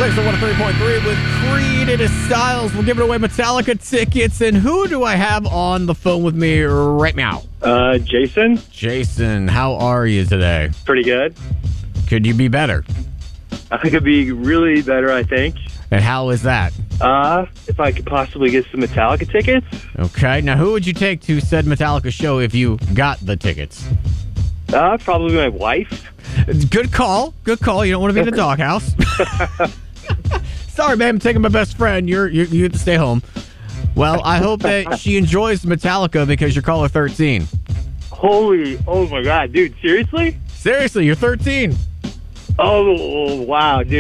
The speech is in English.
Thanks to 103.3 with Creed. It is Styles. We're giving away Metallica tickets. And who do I have on the phone with me right now? Jason. Jason, how are you today? Pretty good. Could you be better? I could be really better, I think. And how is that? If I could possibly get some Metallica tickets. Okay. Now, who would you take to said Metallica show if you got the tickets? Probably my wife. Good call. Good call. You don't want to be in the doghouse. Sorry, man. I'm taking my best friend. You have to stay home. Well, I hope that she enjoys Metallica because you're caller 13. Oh my God, dude. Seriously? Seriously, you're 13. Oh, wow, dude.